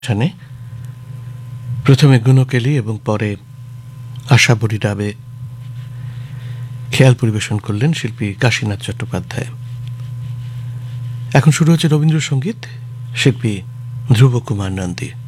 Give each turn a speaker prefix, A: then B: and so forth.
A: অনুষ্ঠানে প্রথমে গুণকেলি এবং পরে আশাবরী রাবে খেয়াল পরিবেশন করলেন শিল্পী কাশীনাথ চট্টোপাধ্যায়। এখন শুরু হচ্ছে রবীন্দ্রসঙ্গীত, শিল্পী ধ্রুব কুমার নন্দী।